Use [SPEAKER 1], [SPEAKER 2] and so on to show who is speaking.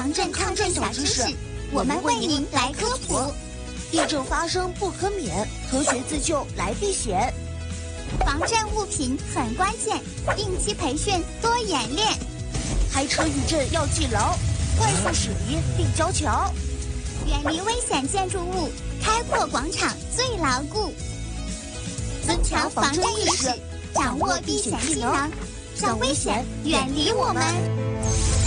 [SPEAKER 1] 防震抗震小知识，我们为您来科普。
[SPEAKER 2] 地震发生不可免，科学自救来避险。
[SPEAKER 1] 防震物品很关键，定期培训多演练。
[SPEAKER 2] 开车遇震要记牢，快速驶离立交桥。
[SPEAKER 1] 远离危险建筑物，开阔广场最牢固。增强防震意识，掌握避险技能，让危险远离我们。